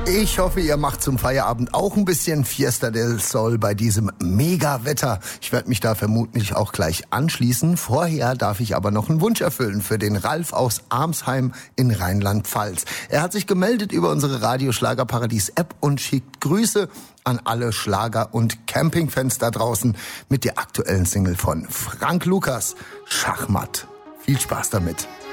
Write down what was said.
Ich hoffe, ihr macht zum Feierabend auch ein bisschen Fiesta del Sol bei diesem Mega-Wetter. Ich werde mich da vermutlich auch gleich anschließen. Vorher darf ich aber noch einen Wunsch erfüllen für den Ralf aus Armsheim in Rheinland-Pfalz. Er hat sich gemeldet über unsere Radio-Schlagerparadies-App und schickt Grüße an alle Schlager- und Campingfans da draußen mit der aktuellen Single von Frank Lukas, Schachmatt. Viel Spaß damit.